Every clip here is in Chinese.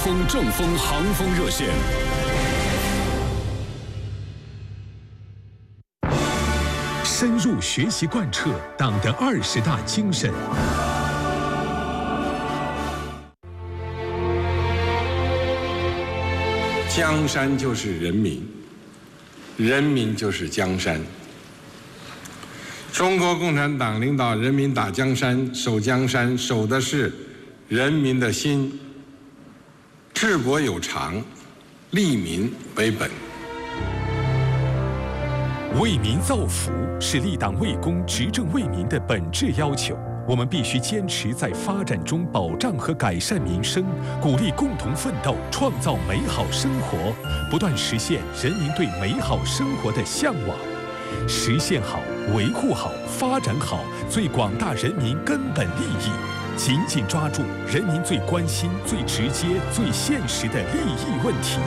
风正风航风热线。 深入学习贯彻党的20大精神。 江山就是人民，人民就是江山。中国共产党领导人民打江山、守江山，守的是人民的心。治国有常，利民为本。 为民造福是立党为公、执政为民的本质要求。我们必须坚持在发展中保障和改善民生，鼓励共同奋斗，创造美好生活，不断实现人民对美好生活的向往。实现好、维护好、发展好最广大人民根本利益，紧紧抓住人民最关心、最直接、最现实的利益问题。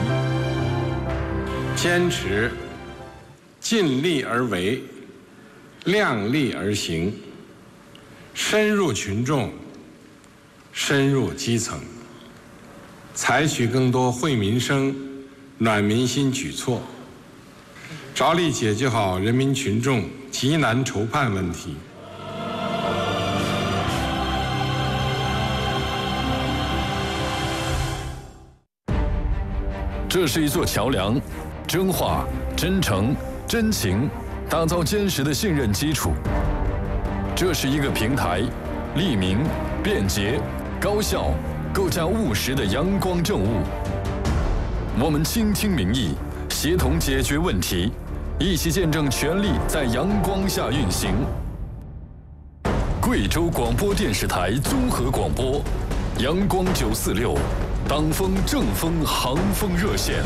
坚持尽力而为，量力而行，深入群众，深入基层，采取更多惠民生、暖民心举措，着力解决好人民群众急难愁盼问题。 这是一座桥梁，真话、真诚、真情，打造坚实的信任基础。这是一个平台，利民、便捷、高效，构架务实的阳光政务。我们倾听民意，协同解决问题，一起见证权力在阳光下运行。贵州广播电视台综合广播，阳光946，党风正风航风热线。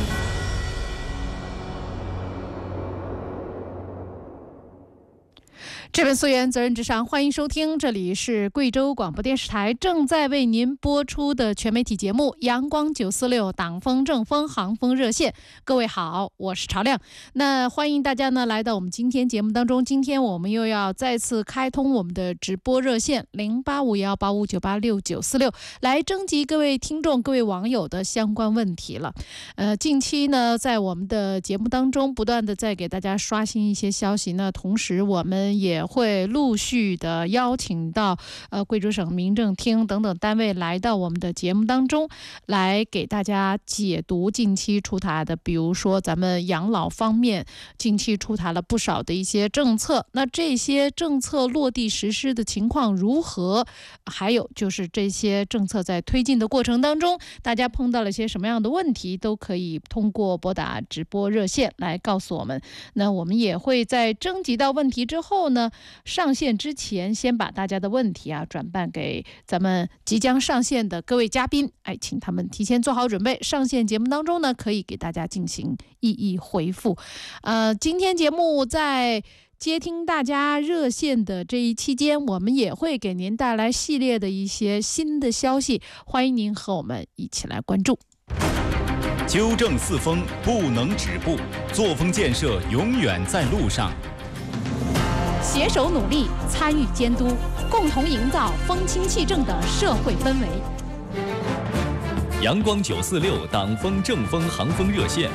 这本溯源责任至上，欢迎收听，这里是贵州广播电视台正在为您播出的全媒体节目《阳光946党风正风航风热线》。各位好，我是朝亮。那欢迎大家呢来到我们今天节目当中。今天我们又要再次开通我们的直播热线085185986946，来征集各位听众、各位网友的相关问题了。近期呢，在我们的节目当中不断的在给大家刷新一些消息呢，同时我们也会陆续的邀请到贵州省民政厅等等单位来到我们的节目当中，来给大家解读近期出台的，比如说咱们养老方面近期出台了不少的一些政策，那这些政策落地实施的情况如何，还有就是这些政策在推进的过程当中大家碰到了些什么样的问题，都可以通过拨打直播热线来告诉我们。那我们也会在征集到问题之后呢，上线之前先把大家的问题转办给咱们即将上线的各位嘉宾，请他们提前做好准备，上线节目当中呢可以给大家进行一一回复。今天节目在接听大家热线的这一期间，我们也会给您带来系列的一些新的消息，欢迎您和我们一起来关注。 纠正四风不能止步，作风建设永远在路上。 携手努力，参与监督，共同营造风清气正的社会氛围。 阳光946党风正风航风热线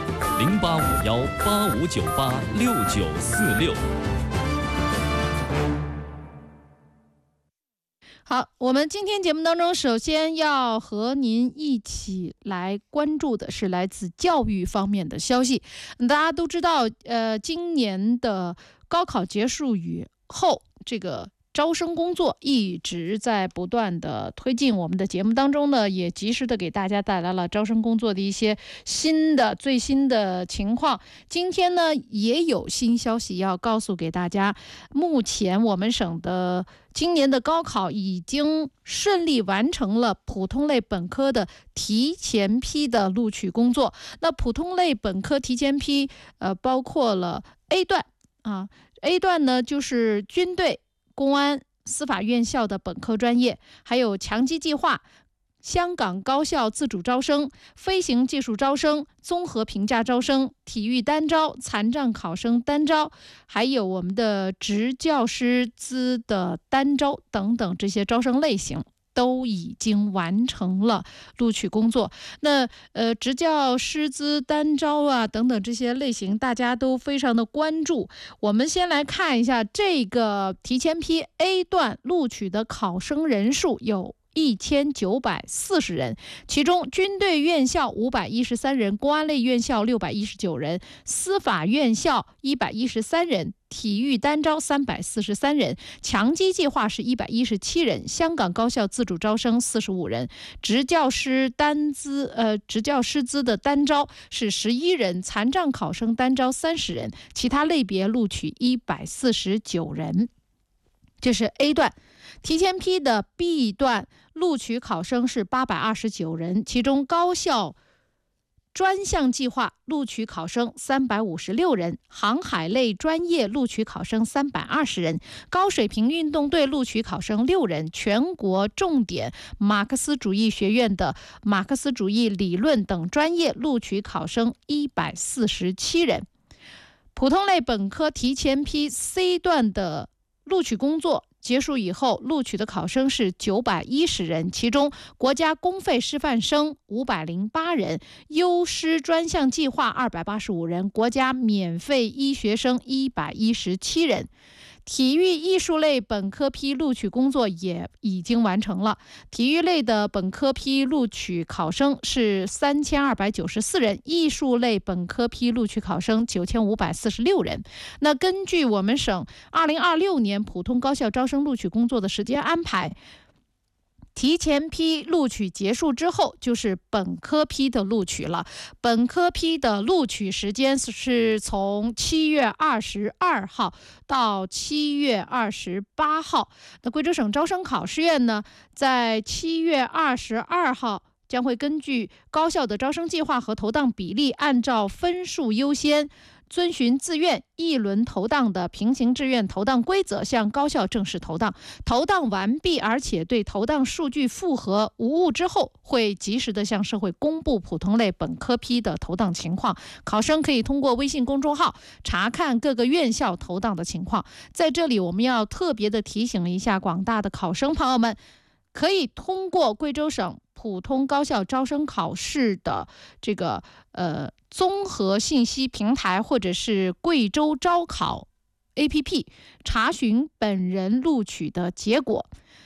085185986946。 好，我们今天节目当中首先要和您一起来关注的是来自教育方面的消息。大家都知道，今年的高考结束以后，这个招生工作一直在不断的推进。我们的节目当中呢，也及时的给大家带来了招生工作的一些最新的情况。今天呢，也有新消息要告诉给大家。目前我们省的今年的高考已经顺利完成了普通类本科的提前批的录取工作。那普通类本科提前批包括了 A 段A 段呢就是军队、公安、司法院校的本科专业，还有强基计划、香港高校自主招生、飞行技术招生、综合评价招生、体育单招、残障考生单招，还有我们的职教师资的单招等等这些招生类型。 都已经完成了录取工作。那职教师资单招啊等等这些类型大家都非常的关注。我们先来看一下这个提前批 A 段录取的考生人数有1940人，其中军队院校513人，公安类院校619人，司法院校113人，体育单招343人，强基计划是117人，香港高校自主招生45人，职教师资的单招是11人，残障考生单招30人，其他类别录取149人。这是 A 段。提前批的 B 段录取考生是829人，其中高校专项计划录取考生356人，航海类专业录取考生320人，高水平运动队录取考生6人，全国重点马克思主义学院的马克思主义理论等专业录取考生147人。普通类本科提前批 C 段的录取工作结束以后，录取的考生是910人，其中国家公费师范生508人，优师专项计划285人，国家免费医学生117人。体育艺术类本科批录取工作也已经完成了，体育类的本科批录取考生是3294人，艺术类本科批录取考生9546人。那根据我们省2026年普通高校招生录取工作的时间安排，提前批录取结束之后就是本科批的录取了。本科批的录取时间是从7月22号到7月28号。那贵州省招生考试院呢，在7月22号将会根据高校的招生计划和投档比例，按照分数优先，遵循自愿一轮投档的平行志愿投档规则向高校正式投档。投档完毕，而且对投档数据符合无误之后，会及时的向社会公布普通类本科批的投档情况。考生可以通过微信公众号查看各个院校投档的情况。在这里我们要特别的提醒一下广大的考生朋友们，可以通过贵州省普通高校招生考试的这个综合信息平台或者是贵州招考 APP 查询本人录取的结果。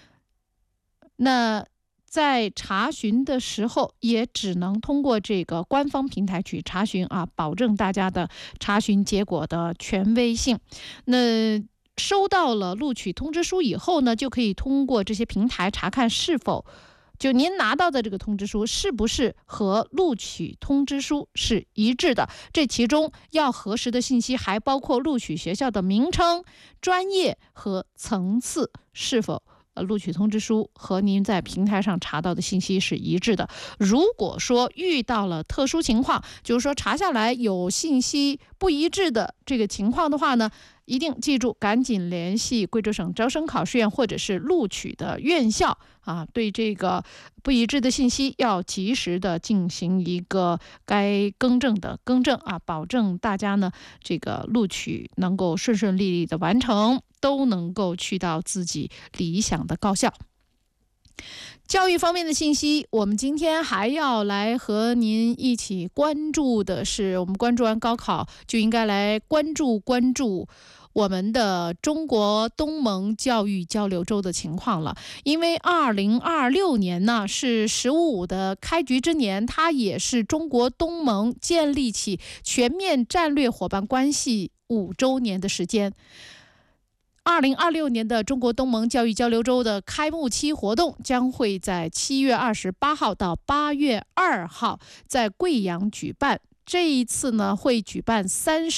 那在查询的时候也只能通过这个官方平台去查询啊，保证大家的查询结果的权威性。那收到了录取通知书以后呢，就可以通过这些平台查看是否就您拿到的这个通知书是不是和录取通知书是一致的。这其中要核实的信息还包括录取学校的名称、专业和层次是否录取通知书和您在平台上查到的信息是一致的。如果说遇到了特殊情况，就是说查下来有信息不一致的这个情况的话呢，一定记住赶紧联系贵州省招生考试院或者是录取的院校啊，对这个不一致的信息要及时的进行一个该更正的更正啊，保证大家呢这个录取能够顺顺利利的完成，都能够去到自己理想的高校。教育方面的信息，我们今天还要来和您一起关注的是，我们关注完高考就应该来关注我们的中国东盟教育交流周的情况了。因为2026年呢是15的开局之年，它也是中国东盟建立起全面战略伙伴关系5周年的时间。2026年的中国东盟教育交流周的开幕期活动将会在7月28号到8月2号在贵阳举办。这一次呢，会举办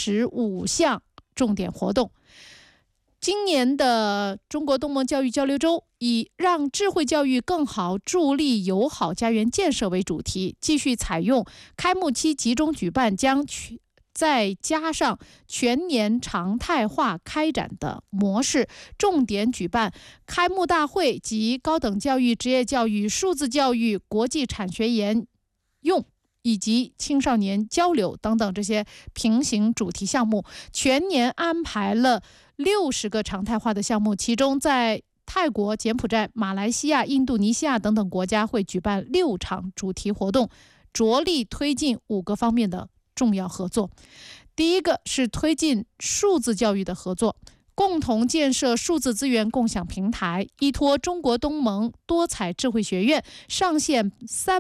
35项重点活动。今年的中国东盟教育交流周以让智慧教育更好助力友好家园建设为主题，继续采用开幕期集中举办，再加上全年常态化开展的模式，重点举办开幕大会及高等教育、职业教育、数字教育、国际产学研用以及青少年交流等等这些平行主题项目，全年安排了60个常态化的项目，其中在泰国、柬埔寨、马来西亚、印度尼西亚等等国家会举办6场主题活动，着力推进5个方面的重要合作。第一个是推进数字教育的合作，共同建设数字资源共享平台，依托中国东盟多彩智慧学院上线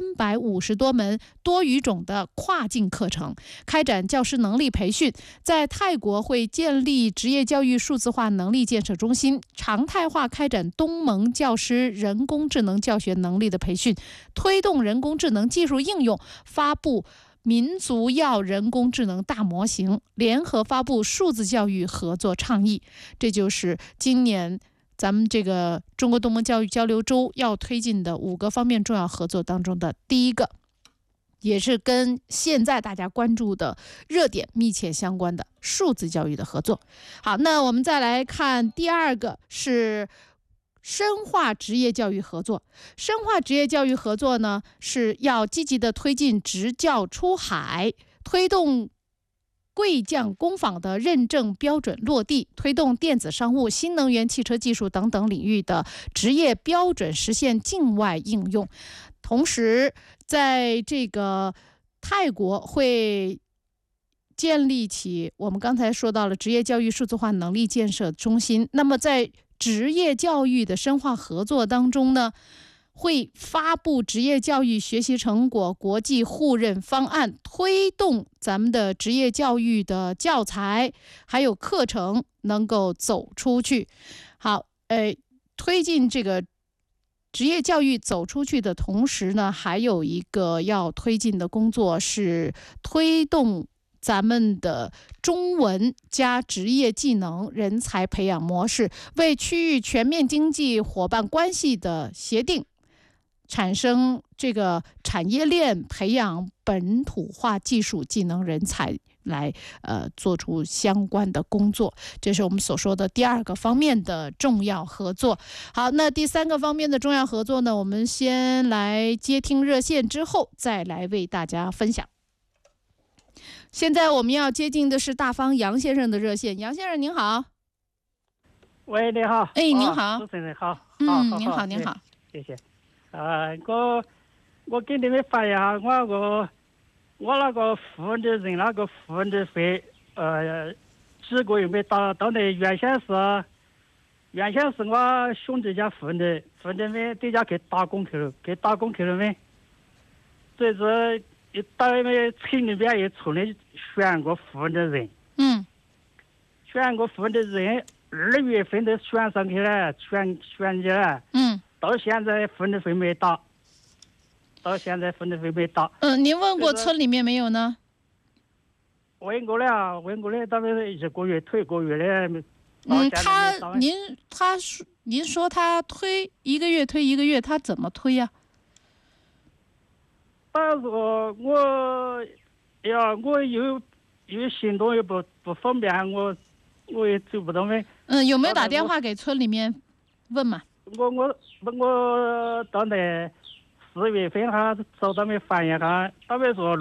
350多门多语种的跨境课程，开展教师能力培训。在泰国会建立职业教育数字化能力建设中心，常态化开展东盟教师人工智能教学能力的培训，推动人工智能技术应用，发布民族药人工智能大模型，联合发布数字教育合作倡议。这就是今年咱们这个中国东盟教育交流周要推进的5个方面重要合作当中的第一个，也是跟现在大家关注的热点密切相关的数字教育的合作。好，那我们再来看第二个是深化职业教育合作。深化职业教育合作呢，是要积极的推进职教出海，推动贵匠工坊的认证标准落地，推动电子商务、新能源汽车技术等等领域的职业标准实现境外应用。同时，在这个泰国会建立起我们刚才说到了职业教育数字化能力建设中心。那么在职业教育的深化合作当中呢，会发布职业教育学习成果国际互认方案，推动咱们的职业教育的教材还有课程能够走出去。好，推进这个职业教育走出去的同时呢，还有一个要推进的工作是推动咱们的中文加职业技能人才培养模式，为区域全面经济伙伴关系的协定产生这个产业链，培养本土化技术技能人才来做出相关的工作。这是我们所说的第2个方面的重要合作。好，那第3个方面的重要合作呢，我们先来接听热线，之后再来为大家分享。现在我们要接近的是大方杨先生的热线。杨先生您好。 喂，你好。 哎，您好。 主持人好。 您好，您好。 谢谢。我给你们发一下，我那个户的人那个户的费，几个月没到那原先是我兄弟家户的们在家去打工去了没，这是一到那村里边一村里选个户的人，选个户的人2月份都选上去了，选去了，到现在户的费没到。 您问过村里面没有呢？ 问过了，他们1个月推1个月的。 您说他推1个月推1个月，他怎么推呀？ 他说我有行动也不方便，我也走不到没。 有没有打电话给村里面问嘛？ 我到那4月份他找他们反映下，他们说